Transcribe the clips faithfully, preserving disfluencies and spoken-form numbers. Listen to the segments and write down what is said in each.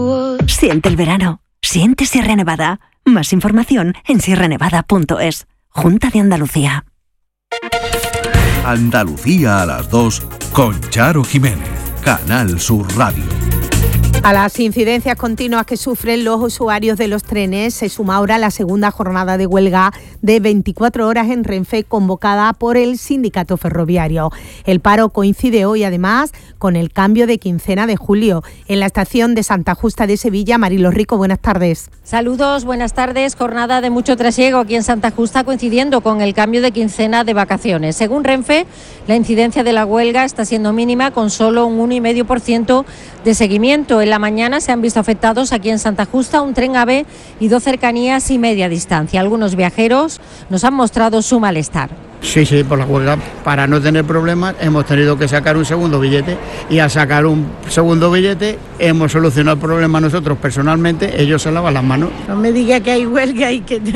Siente el verano. Siente Sierra Nevada. Más información en sierra nevada punto es. Junta de Andalucía. Andalucía a las dos con Charo Jiménez. Canal Sur Radio. A las incidencias continuas que sufren los usuarios de los trenes se suma ahora la segunda jornada de huelga de veinticuatro horas en Renfe convocada por el sindicato ferroviario. El paro coincide hoy además con el cambio de quincena de julio. En la estación de Santa Justa de Sevilla, Marilo Rico, buenas tardes. Saludos, buenas tardes. Jornada de mucho trasiego aquí en Santa Justa coincidiendo con el cambio de quincena de vacaciones. Según Renfe, la incidencia de la huelga está siendo mínima con solo un uno coma cinco por ciento de seguimiento. En la mañana se han visto afectados aquí en Santa Justa un tren AVE y dos cercanías y media distancia. Algunos viajeros nos han mostrado su malestar. Sí, sí, por la huelga, para no tener problemas, hemos tenido que sacar un segundo billete y al sacar un segundo billete hemos solucionado el problema nosotros personalmente, ellos se lavan las manos. No me diga que hay huelga y que...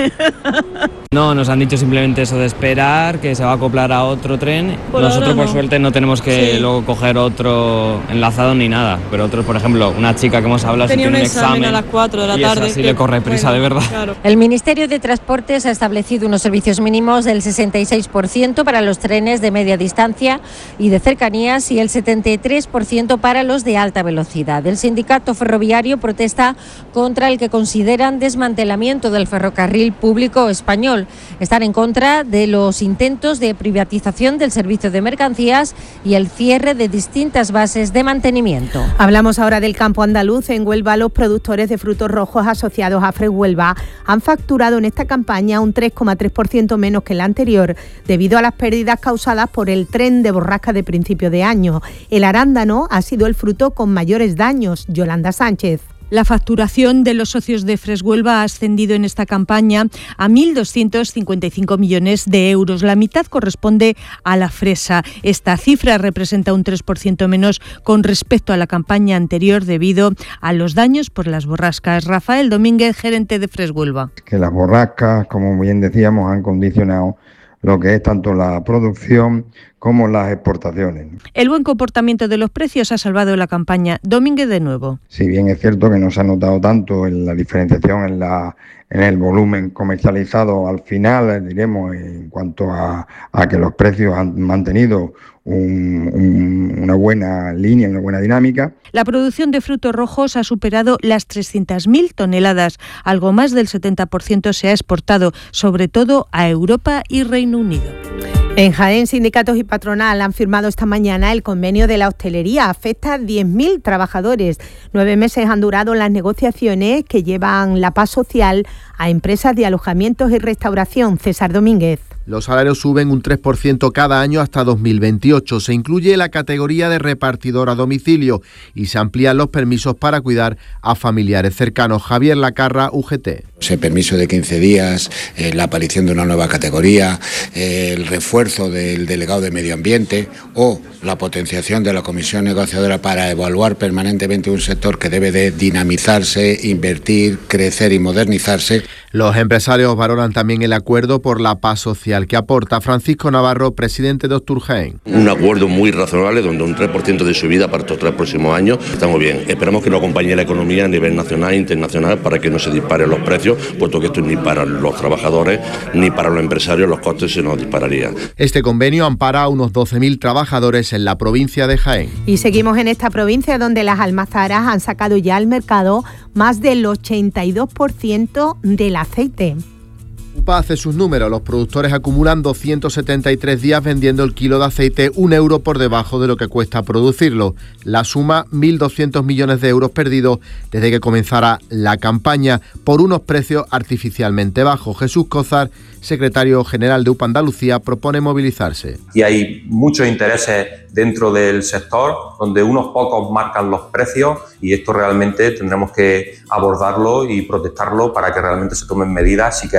No, nos han dicho simplemente eso de esperar, que se va a acoplar a otro tren. Por Nosotros, por no. suerte, no tenemos que sí. luego coger otro enlazado ni nada, pero otros, por ejemplo, una chica que hemos hablado, tenía si tiene un un examen, examen a las cuatro de la y tarde. Y así le corre prisa, bueno, de verdad. Claro. El Ministerio de Transportes ha establecido unos servicios mínimos del sesenta y seis por ciento para los trenes de media distancia y de cercanías y el setenta y tres por ciento para los de alta velocidad. El sindicato ferroviario protesta contra el que consideran desmantelamiento del ferrocarril público español. Están en contra de los intentos de privatización del servicio de mercancías y el cierre de distintas bases de mantenimiento. Hablamos ahora del campo andaluz. En Huelva, los productores de frutos rojos asociados a Frehuelva han facturado en esta campaña un tres coma tres por ciento menos que la anterior, debido a las pérdidas causadas por el tren de borrasca de principio de año. El arándano ha sido el fruto con mayores daños. Yolanda Sánchez. La facturación de los socios de Frehuelva ha ascendido en esta campaña a mil doscientos cincuenta y cinco millones de euros. La mitad corresponde a la fresa. Esta cifra representa un tres por ciento menos con respecto a la campaña anterior debido a los daños por las borrascas. Rafael Domínguez, gerente de Frehuelva. Que las borrascas, como bien decíamos, han condicionado lo que es tanto la producción como las exportaciones. El buen comportamiento de los precios ha salvado la campaña. Domínguez de nuevo. Si bien es cierto que no se ha notado tanto en la diferenciación en, la, en el volumen comercializado al final, diremos, en cuanto a, a que los precios han mantenido un, un, una buena línea, una buena dinámica. La producción de frutos rojos ha superado las trescientas mil toneladas. Algo más del setenta por ciento se ha exportado, sobre todo a Europa y Reino Unido. En Jaén, sindicatos y patronal han firmado esta mañana el convenio de la hostelería. Afecta a diez mil trabajadores. Nueve meses han durado las negociaciones que llevan la paz social a empresas de alojamientos y restauración. César Domínguez. Los salarios suben un tres por ciento cada año hasta dos mil veintiocho. Se incluye la categoría de repartidor a domicilio y se amplían los permisos para cuidar a familiares cercanos. Javier Lacarra, U G T. Ese permiso de quince días, eh, la aparición de una nueva categoría, eh, el refuerzo del delegado de Medio Ambiente o la potenciación de la comisión negociadora para evaluar permanentemente un sector que debe de dinamizarse, invertir, crecer y modernizarse. Los empresarios valoran también el acuerdo por la paz social que aporta. Francisco Navarro, presidente de Ostur Jaén. Un acuerdo muy razonable donde un tres por ciento de subida para estos tres próximos años. Estamos bien. Esperamos que nos acompañe la economía a nivel nacional e internacional para que no se disparen los precios, puesto que esto ni para los trabajadores ni para los empresarios los costes se nos dispararían. Este convenio ampara a unos doce mil trabajadores en la provincia de Jaén. Y seguimos en esta provincia donde las almazaras han sacado ya al mercado más del ochenta y dos por ciento del aceite. UPA hace sus números. Los productores acumulan doscientos setenta y tres días vendiendo el kilo de aceite un euro por debajo de lo que cuesta producirlo. La suma, mil doscientos millones de euros perdidos desde que comenzara la campaña por unos precios artificialmente bajos. Jesús Cózar, secretario general de UPA Andalucía, propone movilizarse. Y hay muchos intereses dentro del sector donde unos pocos marcan los precios y esto realmente tendremos que abordarlo y protestarlo para que realmente se tomen medidas si queremos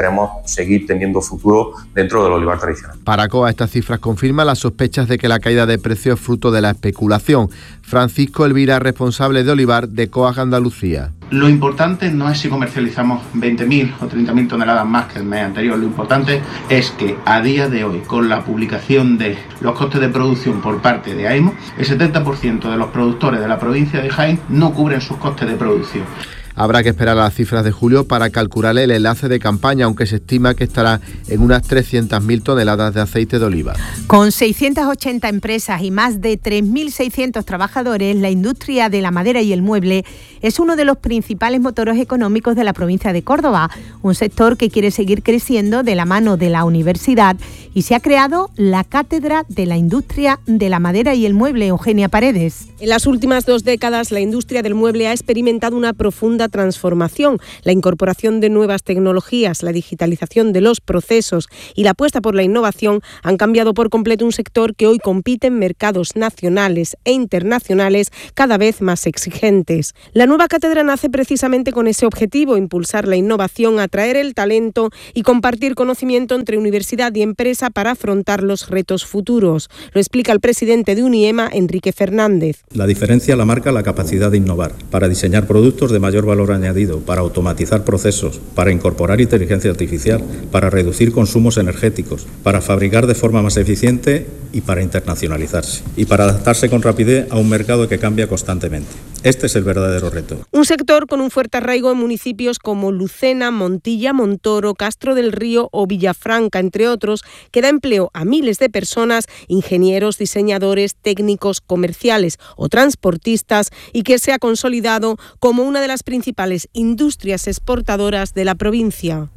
seguir teniendo futuro dentro del olivar tradicional. Para ACOA, estas cifras confirman las sospechas de que la caída de precios es fruto de la especulación. Francisco Elvira, responsable de olivar de COAG Andalucía. Lo importante no es si comercializamos veinte mil o treinta mil toneladas más que el mes anterior. Lo importante es que a día de hoy, con la publicación de los costes de producción por parte de AEMO, el setenta por ciento de los productores de la provincia de Jaén no cubren sus costes de producción. Habrá que esperar a las cifras de julio para calcular el enlace de campaña, aunque se estima que estará en unas trescientas mil toneladas de aceite de oliva. Con seiscientas ochenta empresas y más de tres mil seiscientos trabajadores, la industria de la madera y el mueble es uno de los principales motores económicos de la provincia de Córdoba, un sector que quiere seguir creciendo de la mano de la universidad, y se ha creado la Cátedra de la Industria de la Madera y el Mueble. Eugenia Paredes. En las últimas dos décadas, la industria del mueble ha experimentado una profunda transformación. La incorporación de nuevas tecnologías, la digitalización de los procesos y la apuesta por la innovación han cambiado por completo un sector que hoy compite en mercados nacionales e internacionales cada vez más exigentes. La nueva cátedra nace precisamente con ese objetivo: impulsar la innovación, atraer el talento y compartir conocimiento entre universidad y empresa para afrontar los retos futuros. Lo explica el presidente de UNIEMA, Enrique Fernández. La diferencia la marca la capacidad de innovar, para diseñar productos de mayor valor añadido, para automatizar procesos, para incorporar inteligencia artificial, para reducir consumos energéticos, para fabricar de forma más eficiente y para internacionalizarse, y para adaptarse con rapidez a un mercado que cambia constantemente. Este es el verdadero reto. Un sector con un fuerte arraigo en municipios como Lucena, Montilla, Montoro, Castro del Río o Villafranca, entre otros, que da empleo a miles de personas, ingenieros, diseñadores, técnicos, comerciales o transportistas, y que se ha consolidado como una de las principales industrias exportadoras de la provincia.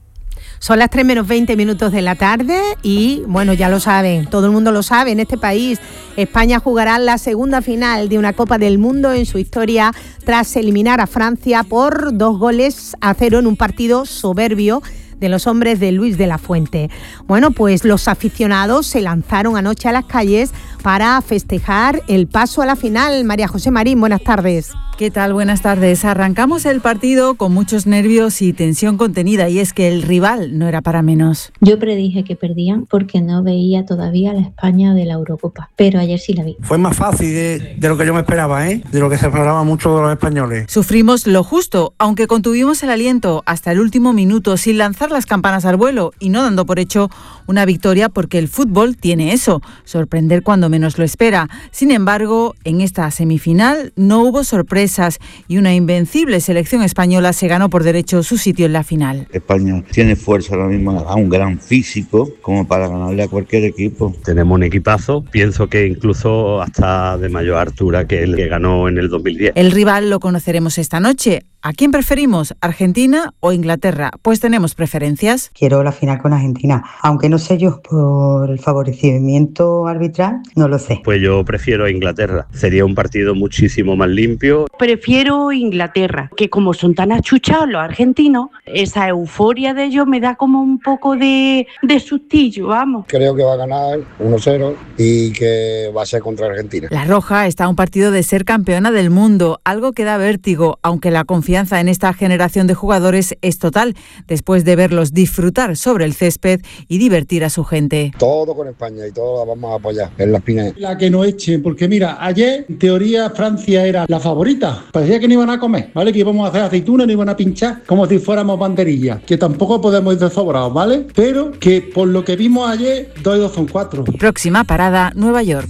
Son las tres menos veinte minutos de la tarde y, bueno, ya lo saben, todo el mundo lo sabe, en este país España jugará la segunda final de una Copa del Mundo en su historia tras eliminar a Francia por dos goles a cero en un partido soberbio de los hombres de Luis de la Fuente. Bueno, pues los aficionados se lanzaron anoche a las calles para festejar el paso a la final. María José Marín, buenas tardes. ¿Qué tal? Buenas tardes. Arrancamos el partido con muchos nervios y tensión contenida, y es que el rival no era para menos. Yo predije que perdían porque no veía todavía la España de la Eurocopa, pero ayer sí la vi. Fue más fácil de, de lo que yo me esperaba, ¿eh? De lo que se esperaba mucho de los españoles. Sufrimos lo justo, aunque contuvimos el aliento hasta el último minuto sin lanzar las campanas al vuelo y no dando por hecho una victoria, porque el fútbol tiene eso, sorprender cuando menos lo espera. Sin embargo, en esta semifinal no hubo sorpresa y una invencible selección española se ganó por derecho su sitio en la final. España tiene fuerza ahora mismo, a un gran físico como para ganarle a cualquier equipo. Tenemos un equipazo, pienso que incluso hasta de mayor altura que el que ganó en el dos mil diez. El rival lo conoceremos esta noche. ¿A quién preferimos, Argentina o Inglaterra? Pues tenemos preferencias. Quiero la final con Argentina, aunque no sé yo por el favorecimiento arbitral, no lo sé. Pues yo prefiero a Inglaterra, sería un partido muchísimo más limpio. Prefiero Inglaterra, que como son tan achuchados los argentinos, esa euforia de ellos me da como un poco de, de sustillo, vamos. Creo que va a ganar uno cero y que va a ser contra Argentina. La Roja está a un partido de ser campeona del mundo, algo que da vértigo, aunque la confianza en esta generación de jugadores es total, después de verlos disfrutar sobre el césped y divertir a su gente. Todo con España y todo la vamos a apoyar en la espina. La que no echen, porque mira, ayer en teoría Francia era la favorita, parecía que no iban a comer, ¿vale? Que íbamos a hacer aceitunas, no iban a pinchar como si fuéramos banderillas, que tampoco podemos ir de sobrados, ¿vale? Pero que por lo que vimos ayer, dos y dos son cuatro. Próxima parada, Nueva York.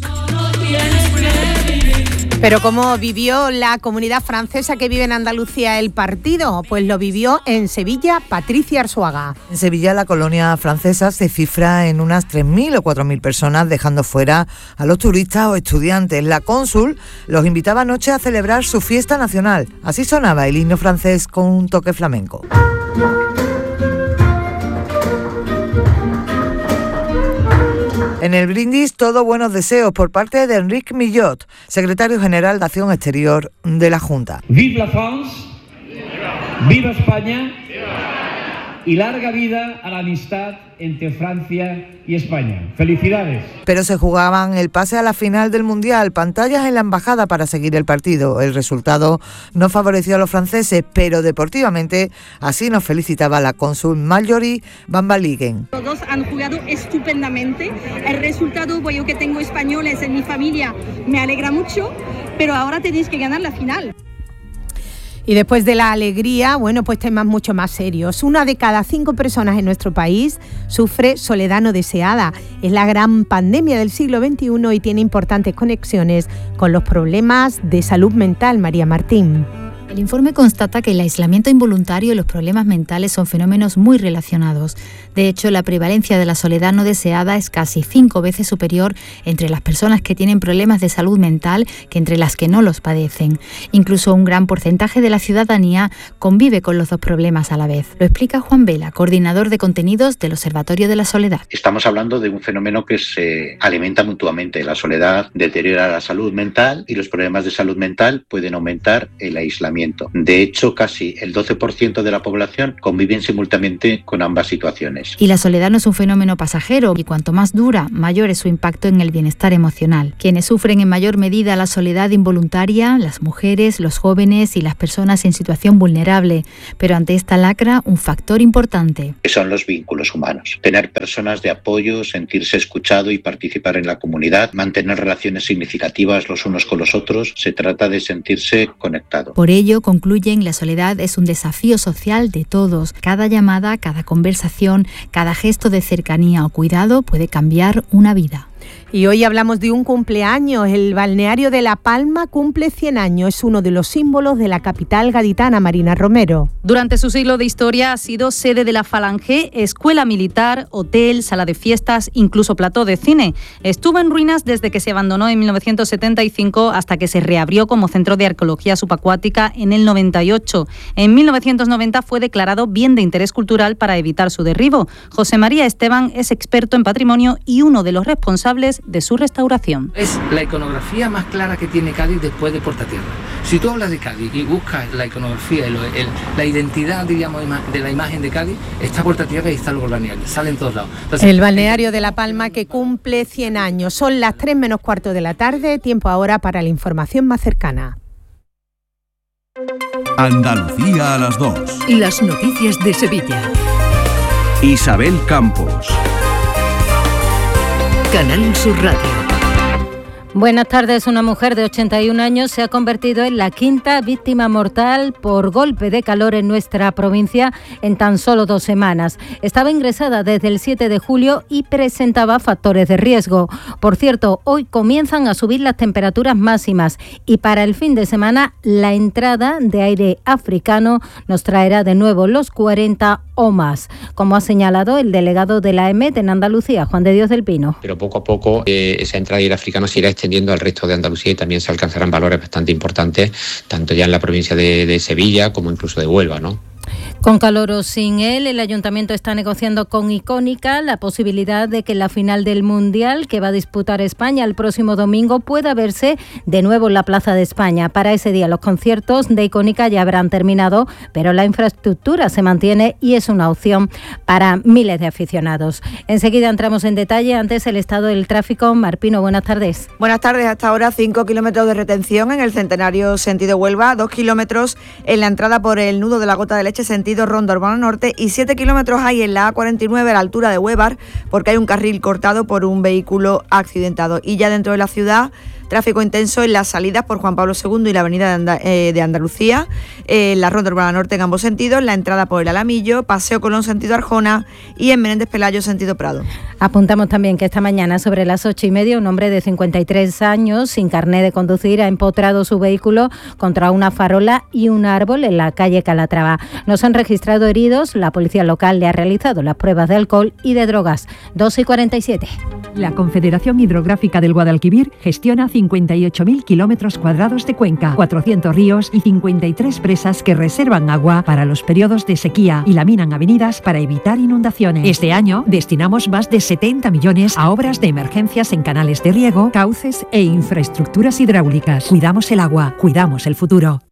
Pero ¿cómo vivió la comunidad francesa que vive en Andalucía el partido? Pues lo vivió en Sevilla Patricia Arzuaga. En Sevilla la colonia francesa se cifra en unas tres mil o cuatro mil personas, dejando fuera a los turistas o estudiantes. La cónsul los invitaba anoche a celebrar su fiesta nacional. Así sonaba el himno francés con un toque flamenco. En el brindis, todo buenos deseos por parte de Enrique Millot, secretario general de Acción Exterior de la Junta. ¡Vive la France! ¡Viva España! y larga vida a la amistad entre Francia y España. ¡Felicidades! Pero se jugaban el pase a la final del Mundial, pantallas en la embajada para seguir el partido. El resultado no favoreció a los franceses, pero deportivamente así nos felicitaba la cónsul Marjorie Van Baligen. Los dos han jugado estupendamente. El resultado, pues yo que tengo españoles en mi familia, me alegra mucho, pero ahora tenéis que ganar la final. Y después de la alegría, bueno, pues temas mucho más serios. Una de cada cinco personas en nuestro país sufre soledad no deseada. Es la gran pandemia del siglo veintiuno y tiene importantes conexiones con los problemas de salud mental. María Martín. El informe constata que el aislamiento involuntario y los problemas mentales son fenómenos muy relacionados. De hecho, la prevalencia de la soledad no deseada es casi cinco veces superior entre las personas que tienen problemas de salud mental que entre las que no los padecen. Incluso un gran porcentaje de la ciudadanía convive con los dos problemas a la vez. Lo explica Juan Vela, coordinador de contenidos del Observatorio de la Soledad. Estamos hablando de un fenómeno que se alimenta mutuamente. La soledad deteriora la salud mental y los problemas de salud mental pueden aumentar el aislamiento. De hecho, casi el doce por ciento de la población conviven simultáneamente con ambas situaciones. Y la soledad no es un fenómeno pasajero y cuanto más dura, mayor es su impacto en el bienestar emocional. Quienes sufren en mayor medida la soledad involuntaria, las mujeres, los jóvenes y las personas en situación vulnerable. Pero ante esta lacra, un factor importante. Que son los vínculos humanos. Tener personas de apoyo, sentirse escuchado y participar en la comunidad, mantener relaciones significativas los unos con los otros, se trata de sentirse conectado. Por ello, concluyen, la soledad es un desafío social de todos. Cada llamada, cada conversación, cada gesto de cercanía o cuidado puede cambiar una vida. Y hoy hablamos de un cumpleaños. El balneario de La Palma cumple cien años. Es uno de los símbolos de la capital gaditana. Marina Romero. Durante su siglo de historia ha sido sede de la Falange, escuela militar, hotel, sala de fiestas, incluso plató de cine. Estuvo en ruinas desde que se abandonó en mil novecientos setenta y cinco hasta que se reabrió como centro de arqueología subacuática en el noventa y ocho. En mil novecientos noventa fue declarado bien de interés cultural para evitar su derribo. José María Esteban es experto en patrimonio y uno de los responsables de su restauración. Es la iconografía más clara que tiene Cádiz después de Portatierra. Si tú hablas de Cádiz y buscas la iconografía, el, el, la identidad, diríamos, de la imagen de Cádiz, está Portatierra y está el balneario, sale en todos lados. Entonces, el balneario de La Palma que cumple cien años. Son las tres menos cuarto de la tarde, tiempo ahora para la información más cercana. Andalucía a las dos. Las noticias de Sevilla. Isabel Campos. Canal Sur Radio. Buenas tardes. Una mujer de ochenta y un años se ha convertido en la quinta víctima mortal por golpe de calor en nuestra provincia en tan solo dos semanas. Estaba ingresada desde el siete de julio y presentaba factores de riesgo. Por cierto, hoy comienzan a subir las temperaturas máximas y para el fin de semana la entrada de aire africano nos traerá de nuevo los cuarenta o más, como ha señalado el delegado de la E M E T en Andalucía, Juan de Dios del Pino. Pero poco a poco eh, esa entrada de aire africano se irá extendiendo al resto de Andalucía y también se alcanzarán valores bastante importantes, tanto ya en la provincia de, de Sevilla como incluso de Huelva, ¿no? Con calor o sin él, el Ayuntamiento está negociando con Icónica la posibilidad de que la final del Mundial que va a disputar España el próximo domingo pueda verse de nuevo en la Plaza de España. Para ese día los conciertos de Icónica ya habrán terminado, pero la infraestructura se mantiene y es una opción para miles de aficionados. Enseguida entramos en detalle. Antes, el estado del tráfico. Marpino, buenas tardes. Buenas tardes. Hasta ahora cinco kilómetros de retención en el Centenario sentido Huelva, dos kilómetros en la entrada por el nudo de la Gota de Leche sentido Ronda Urbana Norte y siete kilómetros hay en la A cuarenta y nueve a la altura de Huevar porque hay un carril cortado por un vehículo accidentado. Y ya dentro de la ciudad, tráfico intenso en las salidas por Juan Pablo segundo y la avenida de, Anda- eh, de Andalucía, en la Ronda Urbana Norte en ambos sentidos, la entrada por el Alamillo, Paseo Colón sentido Arjona y en Menéndez Pelayo sentido Prado. Apuntamos también que esta mañana sobre las ocho y media un hombre de cincuenta y tres años sin carné de conducir ha empotrado su vehículo contra una farola y un árbol en la calle Calatrava. No se han registrado heridos, la policía local le ha realizado las pruebas de alcohol y de drogas. dos y cuarenta y siete. La Confederación Hidrográfica del Guadalquivir gestiona cincuenta y ocho mil kilómetros cuadrados de cuenca, cuatrocientos ríos y cincuenta y tres presas que reservan agua para los periodos de sequía y laminan avenidas para evitar inundaciones. Este año destinamos más de setenta millones a obras de emergencias en canales de riego, cauces e infraestructuras hidráulicas. Cuidamos el agua, cuidamos el futuro.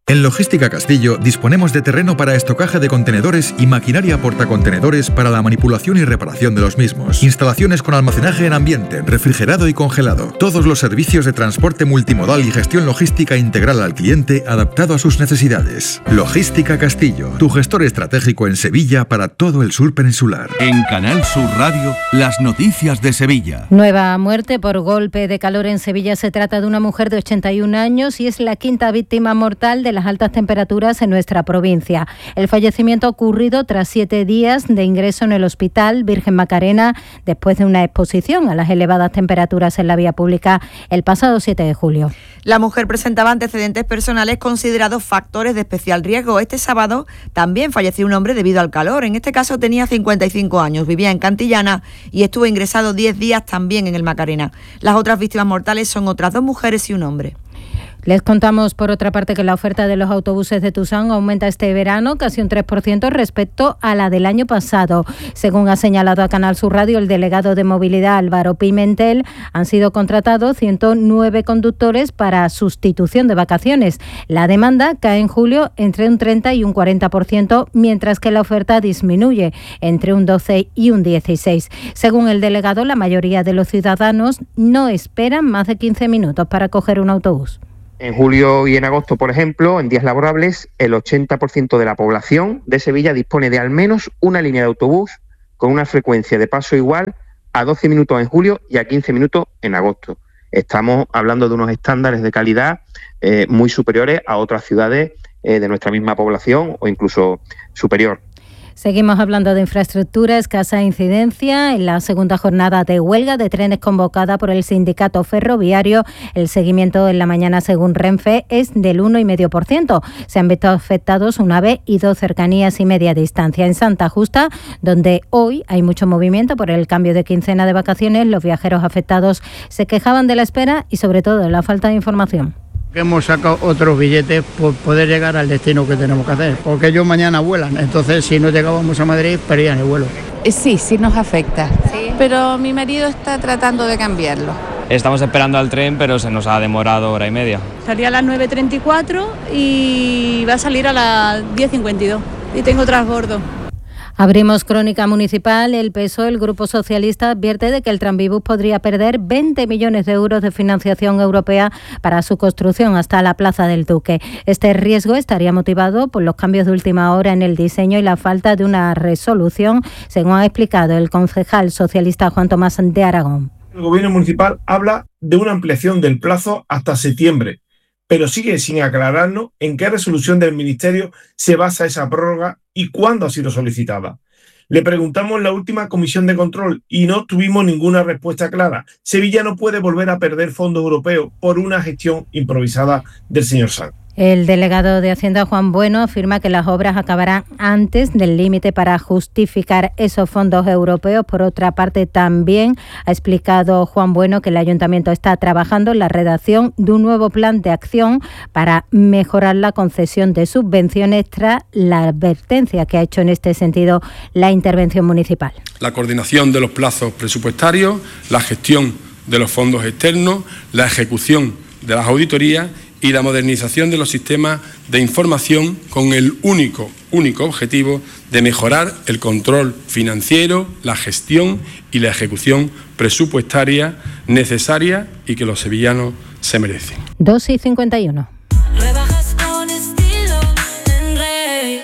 En Logística Castillo disponemos de terreno para estocaje de contenedores y maquinaria portacontenedores para la manipulación y reparación de los mismos. Instalaciones con almacenaje en ambiente, refrigerado y congelado. Todos los servicios de transporte multimodal y gestión logística integral al cliente adaptado a sus necesidades. Logística Castillo, tu gestor estratégico en Sevilla para todo el sur peninsular. En Canal Sur Radio, las noticias de Sevilla. Nueva muerte por golpe de calor en Sevilla. Se trata de una mujer de ochenta y un años y es la quinta víctima mortal de las altas temperaturas en nuestra provincia. El fallecimiento ha ocurrido tras siete días de ingreso en el Hospital Virgen Macarena después de una exposición a las elevadas temperaturas en la vía pública el pasado siete de julio. La mujer presentaba antecedentes personales considerados factores de especial riesgo. Este sábado también falleció un hombre debido al calor. En este caso tenía cincuenta y cinco años, vivía en Cantillana y estuvo ingresado diez días también en el Macarena. Las otras víctimas mortales son otras dos mujeres y un hombre. Les contamos, por otra parte, que la oferta de los autobuses de Tusán aumenta este verano casi un tres por ciento respecto a la del año pasado. Según ha señalado a Canal Sur Radio el delegado de Movilidad Álvaro Pimentel, han sido contratados ciento nueve conductores para sustitución de vacaciones. La demanda cae en julio entre un treinta y un cuarenta por ciento, mientras que la oferta disminuye entre un doce y un dieciséis. Según el delegado, la mayoría de los ciudadanos no esperan más de quince minutos para coger un autobús. En julio y en agosto, por ejemplo, en días laborables, el ochenta por ciento de la población de Sevilla dispone de al menos una línea de autobús con una frecuencia de paso igual a doce minutos en julio y a quince minutos en agosto. Estamos hablando de unos estándares de calidad eh, muy superiores a otras ciudades eh, de nuestra misma población o incluso superior. Seguimos hablando de infraestructura, escasa incidencia. En la segunda jornada de huelga de trenes convocada por el sindicato ferroviario, el seguimiento en la mañana, según Renfe, es del uno coma cinco por ciento. Se han visto afectados un AVE y dos cercanías y media distancia. En Santa Justa, donde hoy hay mucho movimiento por el cambio de quincena de vacaciones, los viajeros afectados se quejaban de la espera y sobre todo de la falta de información. Hemos sacado otros billetes por poder llegar al destino que tenemos que hacer, porque ellos mañana vuelan, entonces si no llegábamos a Madrid, perdían el vuelo. Sí, sí nos afecta, ¿sí? Pero mi marido está tratando de cambiarlo. Estamos esperando al tren, pero se nos ha demorado hora y media. Salía a las nueve treinta y cuatro y va a salir a las diez cincuenta y dos y tengo transbordo. Abrimos crónica municipal. El P S O E, el Grupo Socialista, advierte de que el Tranvibus podría perder veinte millones de euros de financiación europea para su construcción hasta la Plaza del Duque. Este riesgo estaría motivado por los cambios de última hora en el diseño y la falta de una resolución, según ha explicado el concejal socialista Juan Tomás de Aragón. El Gobierno municipal habla de una ampliación del plazo hasta septiembre, pero sigue sin aclararnos en qué resolución del Ministerio se basa esa prórroga y cuándo ha sido solicitada. Le preguntamos en la última comisión de control y no tuvimos ninguna respuesta clara. Sevilla no puede volver a perder fondos europeos por una gestión improvisada del señor Sanz. El delegado de Hacienda, Juan Bueno, afirma que las obras acabarán antes del límite para justificar esos fondos europeos. Por otra parte, también ha explicado Juan Bueno que el Ayuntamiento está trabajando en la redacción de un nuevo plan de acción para mejorar la concesión de subvenciones tras la advertencia que ha hecho en este sentido la intervención municipal. La coordinación de los plazos presupuestarios, la gestión de los fondos externos, la ejecución de las auditorías y la modernización de los sistemas de información con el único, único objetivo de mejorar el control financiero, la gestión y la ejecución presupuestaria necesaria y que los sevillanos se merecen. dos y cincuenta y uno. Rebajas con estilo en Rey.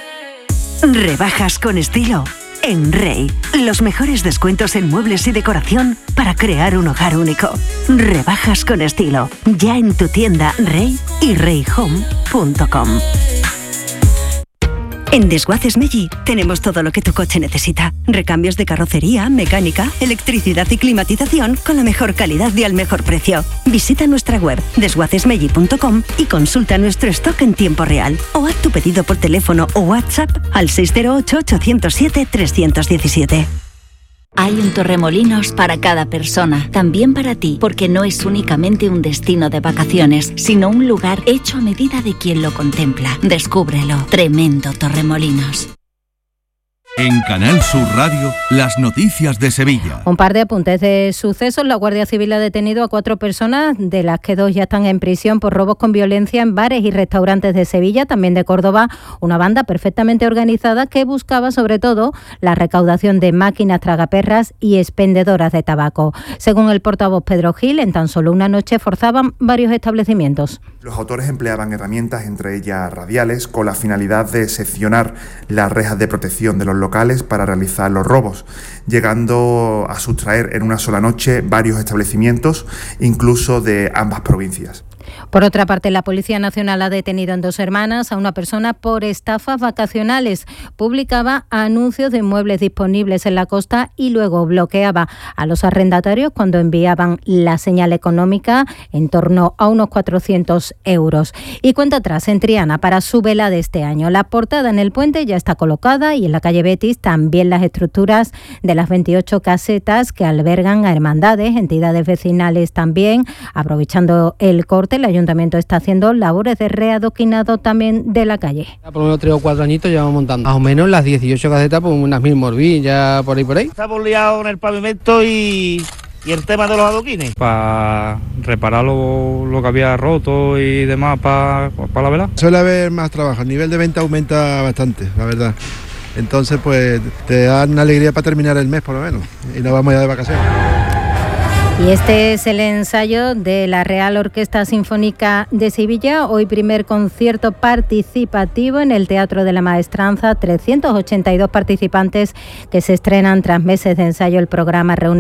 Rebajas con estilo en Rey. Los mejores descuentos en muebles y decoración para crear un hogar único. Rebajas con estilo. Ya en tu tienda Rey y rey home punto com. En Desguaces Meggi tenemos todo lo que tu coche necesita. Recambios de carrocería, mecánica, electricidad y climatización con la mejor calidad y al mejor precio. Visita nuestra web desguaces meggi punto com y consulta nuestro stock en tiempo real. O haz tu pedido por teléfono o WhatsApp al seis cero ocho, ocho cero siete, tres uno siete. Hay un Torremolinos para cada persona, también para ti, porque no es únicamente un destino de vacaciones, sino un lugar hecho a medida de quien lo contempla. Descúbrelo. Tremendo Torremolinos. En Canal Sur Radio, las noticias de Sevilla. Un par de apuntes de sucesos. La Guardia Civil ha detenido a cuatro personas, de las que dos ya están en prisión por robos con violencia en bares y restaurantes de Sevilla, también de Córdoba. Una banda perfectamente organizada que buscaba sobre todo la recaudación de máquinas tragaperras y expendedoras de tabaco. Según el portavoz Pedro Gil, en tan solo una noche forzaban varios establecimientos. Los autores empleaban herramientas, entre ellas radiales, con la finalidad de seccionar las rejas de protección de los locales para realizar los robos, llegando a sustraer en una sola noche varios establecimientos, incluso de ambas provincias. Por otra parte, la Policía Nacional ha detenido en Dos Hermanas a una persona por estafas vacacionales. Publicaba anuncios de inmuebles disponibles en la costa y luego bloqueaba a los arrendatarios cuando enviaban la señal económica, en torno a unos cuatrocientos euros. Y cuenta atrás en Triana para su vela de este año. La portada en el puente ya está colocada y en la calle Betis también las estructuras de las veintiocho casetas que albergan a hermandades, entidades vecinales también. Aprovechando el corte, el Ayuntamiento está haciendo labores de readoquinado también de la calle. Por lo menos tres o cuatro añitos llevamos montando. Más o menos las dieciocho casetas, pues unas mil morbillas por ahí por ahí. Estamos liados en el pavimento y, y el tema de los adoquines. Para reparar lo, lo que había roto y demás para pa la vela. Suele haber más trabajo, el nivel de venta aumenta bastante, la verdad. Entonces pues te da una alegría para terminar el mes por lo menos y nos vamos ya de vacaciones. Y este es el ensayo de la Real Orquesta Sinfónica de Sevilla. Hoy primer concierto participativo en el Teatro de la Maestranza. trescientos ochenta y dos participantes que se estrenan tras meses de ensayo. El programa reúne